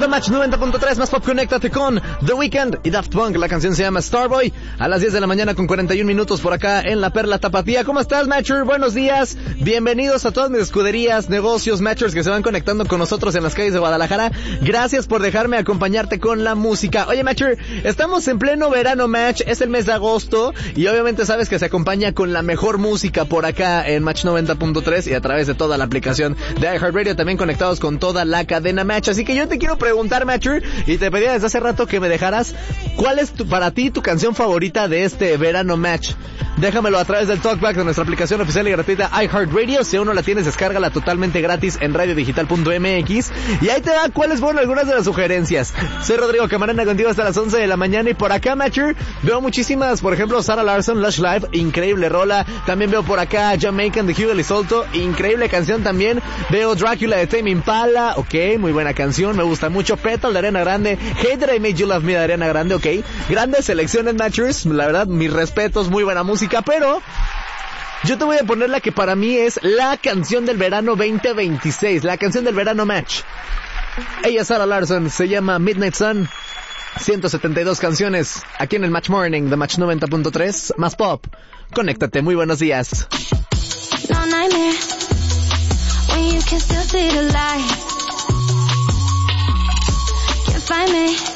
The Match 90.3, más pop, conéctate con The Weeknd y Daft Punk. La canción se llama Starboy. A las 10 de la mañana con 41 minutos por acá en La Perla Tapatía. ¿Cómo estás, Matcher? Buenos días. Bienvenidos a todas mis escuderías, negocios, Matchers que se van conectando con nosotros en las calles de Guadalajara. Gracias por dejarme acompañarte con la música. Oye, Matcher, estamos en pleno verano, Match. Es el mes de agosto y obviamente sabes que se acompaña con la mejor música por acá en Match 90.3 y a través de toda la aplicación de iHeartRadio, también conectados con toda la cadena Match. Así que yo te quiero preguntar, Matcher, y te pedía desde hace rato que me dejaras cuál es para ti tu canción favorita de este verano, Match. Déjamelo a través del Talkback de nuestra aplicación oficial y gratuita iHeartRadio. Si aún no la tienes, descárgala totalmente gratis en radiodigital.mx. Y ahí te va cuáles fueron algunas de las sugerencias. Soy Rodrigo Camarena, contigo hasta las 11 de la mañana. Y por acá, Matcher, veo muchísimas, por ejemplo, Sarah Larsson, Lush Life, increíble rola. También veo por acá Jamaican de Hugo Lizolto, increíble canción también. Veo Drácula de Tame Impala, ok, muy buena canción, me gusta mucho. Petal de Ariana Grande, Hate That I Made You Love Me de Ariana Grande, ok. Grandes selecciones, Matchers, la verdad, mis respetos, muy buena música, pero yo te voy a poner la que para mí es la canción del verano 2026, la canción del verano, Match. Ella es Sarah Larsson, se llama Midnight Sun. 172 canciones aquí en el Match Morning de Match 90.3, más pop. Conéctate, muy buenos días. No nightmare when you can still see the light. Can't find me